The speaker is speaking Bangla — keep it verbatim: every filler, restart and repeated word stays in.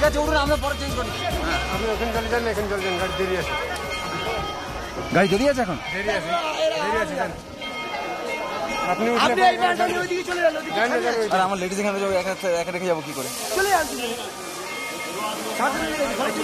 আছে, উঠুন, আমরা পরে চেঞ্জ করি। আপনি ওখানে চলে যান, এখানে চলে যান, গাড়ি দেরি আছে। গাড়ি দেরি আছে এখন? দেরি আছে, দেরি আছে, যান। আপনি আপনি এই ব্যান্ডটা নিয়ে ওইদিকে চলে যান, ওইদিকে চলে যান। আর আমার লেডিস এখানে যাবো, একা একা রেখে যাবো কি করে? চলে যান।